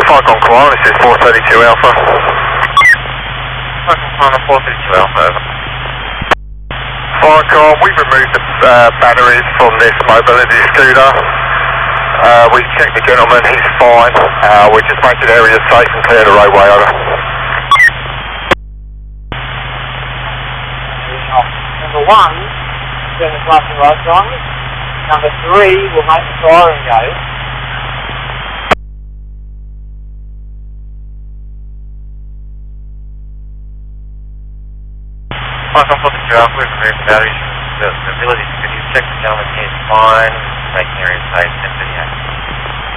Falcon Koala, this is 432 Alpha. Falcon Koala 432 Alpha, over. Falcon, we've removed the batteries from this mobility scooter. We've checked the gentleman, he's fine. We're just making the area safe and clear the roadway, over. Number 1, turn the flashing lights on. Number 3 will make the siren go. Falcon 432 Alpha, we've removed the batteries from the mobility scooter. You've checked the gentleman, he's fine. Making the area safe, 10:38.